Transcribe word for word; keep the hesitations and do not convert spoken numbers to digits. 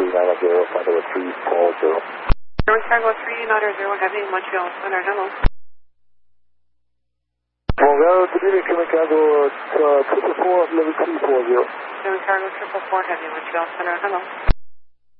three nine zero, Flight three four zero. Airways Cargo three nine zero Heavy, Montreal Center, hello. Montreal, Today, Airways Cargo uh, triple four, level three four zero. Airways Cargo triple four Heavy, Montreal Center, hello.